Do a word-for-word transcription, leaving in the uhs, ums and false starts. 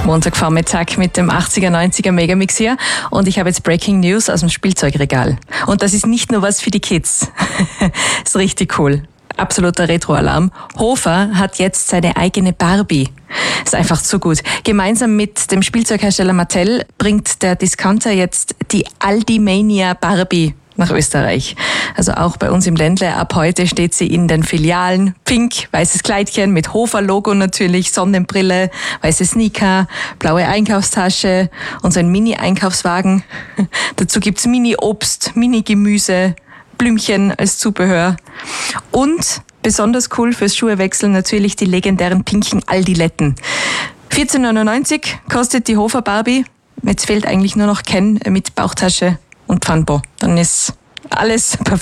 Montagvormittag mit dem achtziger, neunziger Megamix hier und ich habe jetzt Breaking News aus dem Spielzeugregal. Und das ist nicht nur was für die Kids. Ist richtig cool. Absoluter Retro-Alarm. Hofer hat jetzt seine eigene Barbie. Ist einfach zu gut. Gemeinsam mit dem Spielzeughersteller Mattel bringt der Discounter jetzt die Aldi-Mania Barbie nach Österreich. Also auch bei uns im Ländle. Ab heute steht sie in den Filialen. Pink, weißes Kleidchen mit Hofer-Logo natürlich, Sonnenbrille, weiße Sneaker, blaue Einkaufstasche und so ein Mini-Einkaufswagen. Dazu gibt's Mini-Obst, Mini-Gemüse, Blümchen als Zubehör. Und besonders cool fürs Schuhewechseln natürlich die legendären pinken Aldiletten. vierzehn neunundneunzig kostet die Hofer Barbie. Jetzt fehlt eigentlich nur noch Ken mit Bauchtasche und Pfannbo. Dann ist alles perfekt.